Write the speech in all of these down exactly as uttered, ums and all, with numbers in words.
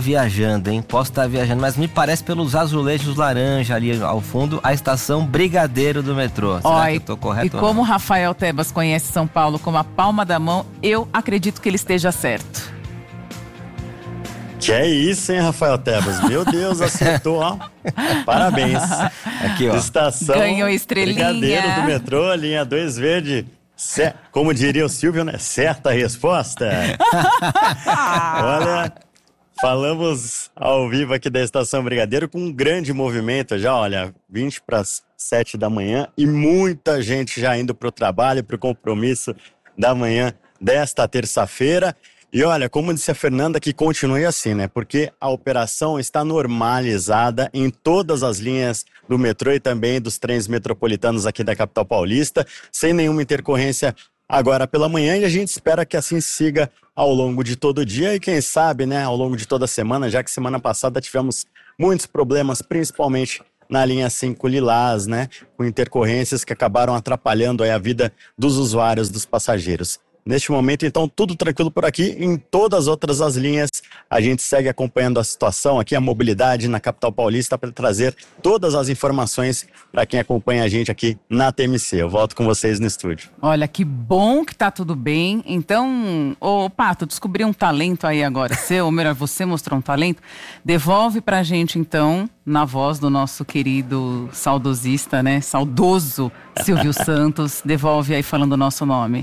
viajando, hein? Posso estar viajando, mas me parece pelos azulejos laranja ali ao fundo, a estação Brigadeiro do metrô. Será Ó, que eu tô correto? E como o Rafael Tebas conhece São Paulo como a palma da mão, eu acredito que ele esteja certo. Que é isso, hein, Rafael Tebas? Meu Deus, acertou, ó. Parabéns. Aqui, ó. Estação Ganhou estrelinha. Brigadeiro do metrô, linha dois verde. C- Como diria o Silvio, né? Certa resposta. Olha, falamos ao vivo aqui da Estação Brigadeiro com um grande movimento já, olha, vinte para as sete da manhã e muita gente já indo para o trabalho, para o compromisso da manhã desta terça-feira. E olha, como disse a Fernanda, que continue assim, né? Porque a operação está normalizada em todas as linhas do metrô e também dos trens metropolitanos aqui da capital paulista, sem nenhuma intercorrência agora pela manhã, e a gente espera que assim siga ao longo de todo o dia e quem sabe, né, ao longo de toda a semana, já que semana passada tivemos muitos problemas, principalmente na linha cinco Lilás, né, com intercorrências que acabaram atrapalhando aí a vida dos usuários, dos passageiros. Neste momento, então, tudo tranquilo por aqui. Em todas as outras as linhas, a gente segue acompanhando a situação aqui, a mobilidade na capital paulista, para trazer todas as informações para quem acompanha a gente aqui na T M C. Eu volto com vocês no estúdio. Olha, que bom que tá tudo bem. Então, ô Pato, descobri um talento aí agora seu, ou melhor, você mostrou um talento. Devolve pra gente, então, na voz do nosso querido saudosista, né? Saudoso Silvio Santos. Devolve aí falando o nosso nome.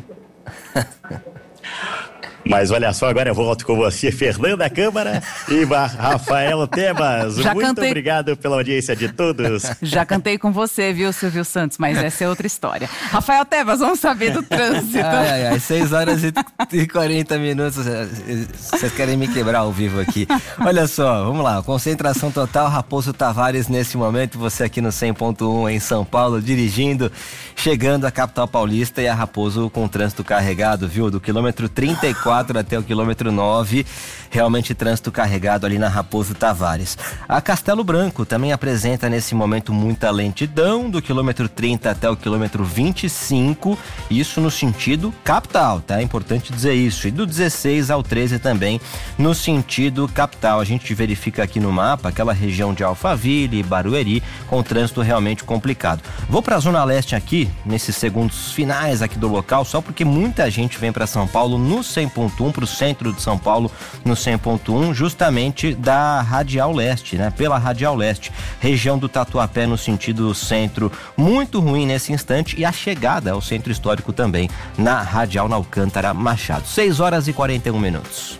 Mas olha só, agora eu volto com você, Fernanda Câmara e Rafael Tebas. Já Muito cantei... obrigado pela audiência de todos. Já cantei com você, viu, Silvio Santos, mas essa é outra história. Rafael Tebas, vamos saber do trânsito. Ai, ai, ai, seis horas e quarenta minutos. Vocês querem me quebrar ao vivo aqui. Olha só, vamos lá. Concentração total, Raposo Tavares nesse momento. Você aqui no cem ponto um em São Paulo, dirigindo, chegando à capital paulista e a Raposo com trânsito carregado, viu? Do quilômetro trinta e quatro até o quilômetro nove, realmente trânsito carregado ali na Raposo Tavares. A Castelo Branco também apresenta nesse momento muita lentidão, do quilômetro trinta até o quilômetro vinte e cinco, isso no sentido capital, tá? É importante dizer isso. E do dezesseis ao treze também no sentido capital. A gente verifica aqui no mapa aquela região de Alphaville, Barueri, com trânsito realmente complicado. Vou para a Zona Leste aqui, nesses segundos finais aqui do local, só porque muita gente vem para São Paulo no cem ponto um, para o centro de São Paulo no cem ponto um, justamente da Radial Leste, né? Pela Radial Leste, região do Tatuapé no sentido centro, muito ruim nesse instante, e a chegada ao centro histórico também na Radial na Alcântara Machado. seis horas e quarenta e um minutos.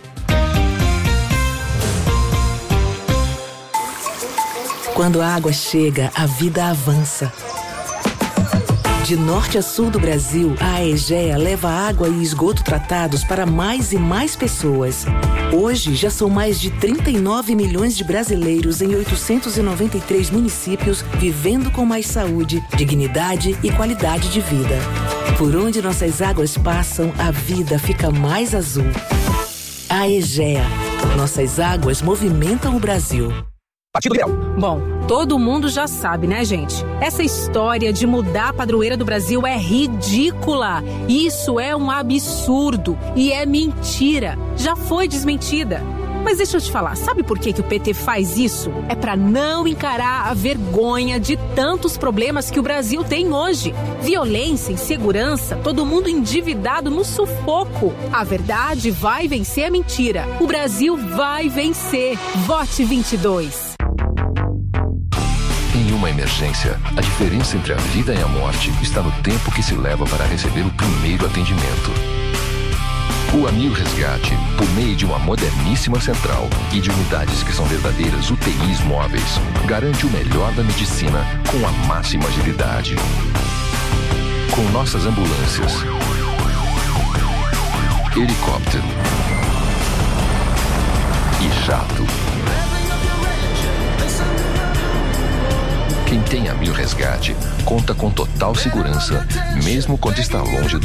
Quando a água chega, a vida avança. De norte a sul do Brasil, a Aegea leva água e esgoto tratados para mais e mais pessoas. Hoje, já são mais de trinta e nove milhões de brasileiros em oitocentos e noventa e três municípios vivendo com mais saúde, dignidade e qualidade de vida. Por onde nossas águas passam, a vida fica mais azul. Aegea. Nossas águas movimentam o Brasil. Partido Liberal. Bom, todo mundo já sabe, né, gente? Essa história de mudar a padroeira do Brasil é ridícula. Isso é um absurdo e é mentira. Já foi desmentida. Mas deixa eu te falar, sabe por que que o P T faz isso? É pra não encarar a vergonha de tantos problemas que o Brasil tem hoje. Violência, insegurança, todo mundo endividado no sufoco. A verdade vai vencer a mentira. O Brasil vai vencer. Vote vinte e dois. Em uma emergência, a diferença entre a vida e a morte está no tempo que se leva para receber o primeiro atendimento. O Amil Resgate, por meio de uma moderníssima central e de unidades que são verdadeiras U T Is móveis, garante o melhor da medicina com a máxima agilidade. Com nossas ambulâncias, helicóptero e jato. Quem tem Amil Resgate conta com total segurança, mesmo quando está longe do